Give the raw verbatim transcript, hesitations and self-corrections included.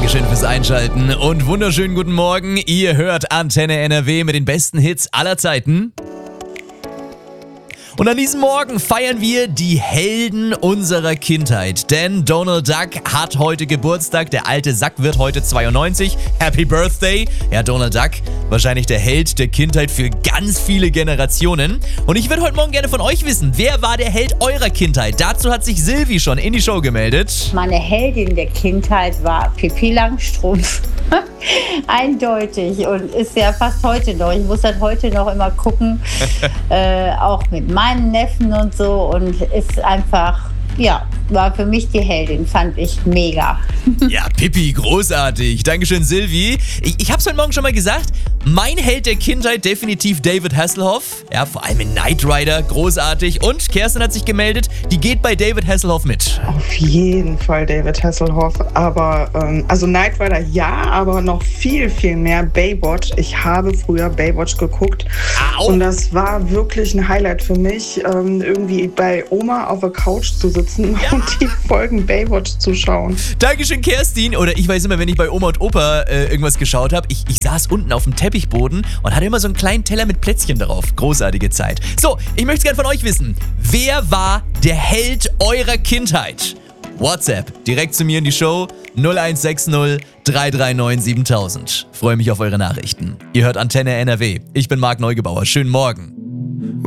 Dankeschön fürs Einschalten und wunderschönen guten Morgen. Ihr hört Antenne N R W mit den besten Hits aller Zeiten. Und an diesem Morgen feiern wir die Helden unserer Kindheit. Denn Donald Duck hat heute Geburtstag. Der alte Sack wird heute zweiundneunzig. Happy Birthday. Ja, Donald Duck, wahrscheinlich der Held der Kindheit für ganz viele Generationen. Und ich würde heute Morgen gerne von euch wissen, wer war der Held eurer Kindheit? Dazu hat sich Silvi schon in die Show gemeldet. Meine Heldin der Kindheit war Pippi Langstrumpf. Eindeutig und ist ja fast heute noch. Ich muss das heute noch immer gucken, äh, auch mit meinen Neffen und so, und ist einfach, ja, war für mich die Heldin, fand ich mega. Ja, Pippi, großartig. Dankeschön, Silvi. Ich, ich hab's heute Morgen schon mal gesagt, mein Held der Kindheit definitiv David Hasselhoff. Ja, vor allem in Knight Rider, großartig. Und Kerstin hat sich gemeldet, die geht bei David Hasselhoff mit. Auf jeden Fall David Hasselhoff, aber, ähm, also Knight Rider ja, aber noch viel, viel mehr Baywatch. Ich habe früher Baywatch geguckt. Au. Und das war wirklich ein Highlight für mich, ähm, irgendwie bei Oma auf der Couch zu sitzen, ja, und die Folgen Baywatch zu schauen. Dankeschön, Kerstin. Oder ich weiß immer, wenn ich bei Oma und Opa äh, irgendwas geschaut habe, ich, ich saß unten auf dem Teppichboden und hatte immer so einen kleinen Teller mit Plätzchen darauf. Großartige Zeit. So, ich möchte gerne von euch wissen, wer war der Held eurer Kindheit? WhatsApp, direkt zu mir in die Show, null eins sechs null drei drei neun siebentausend. Freue mich auf eure Nachrichten. Ihr hört Antenne N R W. Ich bin Marc Neugebauer. Schönen Morgen.